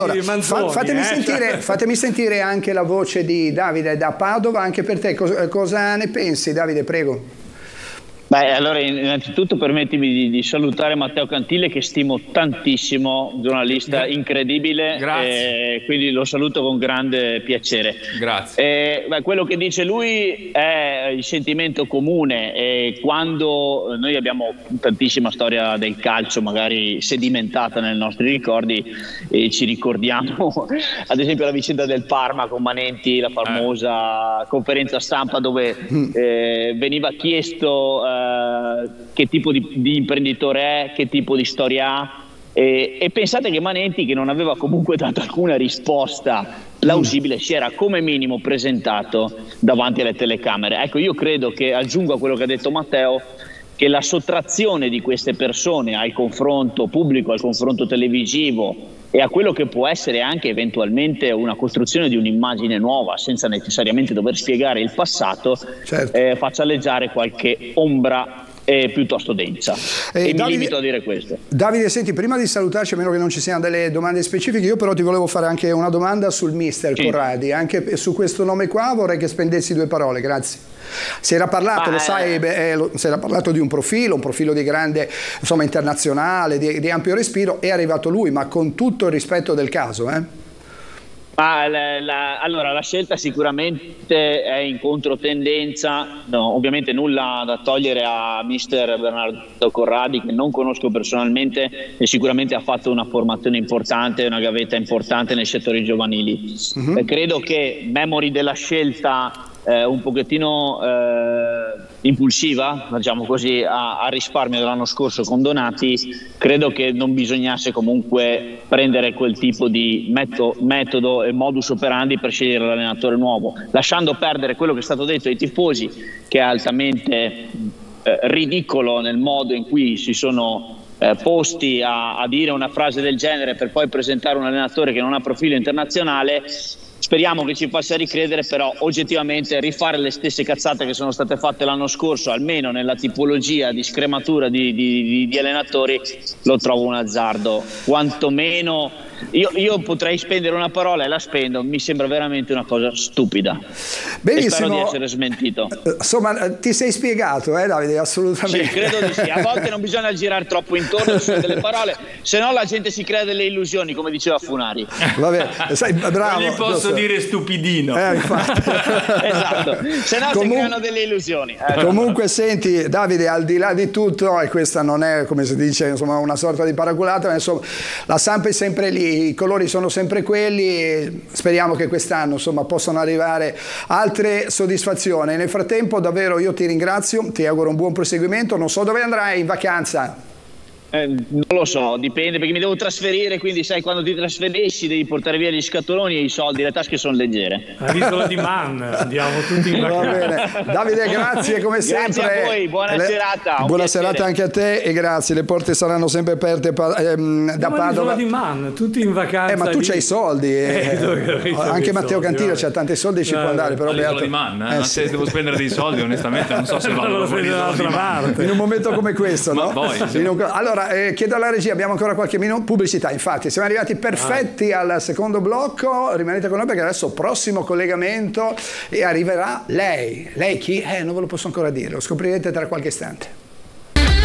Fatemi sentire anche la voce di Davide da Padova, anche per te. Cosa ne pensi, Davide, prego? Beh, allora innanzitutto permettimi di salutare Matteo Cantile, che stimo tantissimo, giornalista incredibile. Grazie. Quindi lo saluto con grande piacere. Grazie. Quello che dice lui è il sentimento comune, e quando noi abbiamo tantissima storia del calcio magari sedimentata nei nostri ricordi, e ci ricordiamo ad esempio la vicenda del Parma con Manenti, la famosa conferenza stampa dove veniva chiesto che tipo di imprenditore è, che tipo di storia ha, e pensate che Manenti, che non aveva comunque dato alcuna risposta plausibile, si era come minimo presentato davanti alle telecamere. Ecco, io credo che, aggiungo a quello che ha detto Matteo, che la sottrazione di queste persone al confronto pubblico, al confronto televisivo e a quello che può essere anche eventualmente una costruzione di un'immagine nuova senza necessariamente dover spiegare il passato, faccia alleggiare qualche ombra piuttosto densa. E Davide, mi limito a dire questo. Davide, senti, prima di salutarci, a meno che non ci siano delle domande specifiche, io però ti volevo fare anche una domanda sul mister Corradi. Anche su questo nome qua vorrei che spendessi due parole, grazie. Si era parlato, lo sai, si era parlato di un profilo di grande, insomma, internazionale, di ampio respiro. È arrivato lui, ma con tutto il rispetto del caso, Allora, la scelta sicuramente è in controtendenza, ovviamente nulla da togliere a mister Bernardo Corradi, che non conosco personalmente e sicuramente ha fatto una formazione importante, una gavetta importante nei settori giovanili. Credo che memori della scelta un pochettino impulsiva, diciamo così, a risparmio dell'anno scorso con Donati, credo che non bisognasse comunque prendere quel tipo di metodo e modus operandi per scegliere l'allenatore nuovo, lasciando perdere quello che è stato detto ai tifosi, che è altamente ridicolo nel modo in cui si sono posti a dire una frase del genere per poi presentare un allenatore che non ha profilo internazionale. Speriamo che ci possa ricredere, però oggettivamente rifare le stesse cazzate che sono state fatte l'anno scorso, almeno nella tipologia di scrematura di allenatori, lo trovo un azzardo. Quantomeno io potrei spendere una parola e la spendo, mi sembra veramente una cosa stupida. Benissimo. E spero di essere smentito. Insomma, ti sei spiegato, Davide, assolutamente. Sì, credo di sì. A volte non bisogna girare troppo intorno su delle parole, se no la gente si crea delle illusioni, come diceva Funari. Vabbè, sai, bravo. Non gli posso dire stupidino. Esatto, se no si creano delle illusioni. Comunque senti, Davide, al di là di tutto, e questa non è, come si dice, insomma, una sorta di paraculata, ma insomma la Samp è sempre lì, i colori sono sempre quelli, e speriamo che quest'anno, insomma, possano arrivare altre soddisfazioni. Nel frattempo davvero io ti ringrazio, ti auguro un buon proseguimento. Non so dove andrai in vacanza. Non lo so, dipende, perché mi devo trasferire, quindi sai, quando ti trasferisci devi portare via gli scatoloni e i soldi, le tasche sono leggere. L'isola di Man, andiamo tutti in vacanza. Va bene. Davide, grazie come sempre. Grazie a voi, buona serata. Buona serata anche a te e grazie, le porte saranno sempre aperte da Padova. L'isola di Man, tutti in vacanza. Ma tu c'hai i soldi. Anche Matteo Cantile c'ha tanti soldi, ci può andare. Però l'isola di Man, se devo spendere dei soldi, onestamente non so se vado dall'altra parte. In un momento come questo, no? Allora, chiedo alla regia, abbiamo ancora qualche minuto? Pubblicità, infatti, siamo arrivati perfetti al secondo blocco, rimanete con noi perché adesso prossimo collegamento e arriverà lei. Lei chi? Non ve lo posso ancora dire, lo scoprirete tra qualche istante.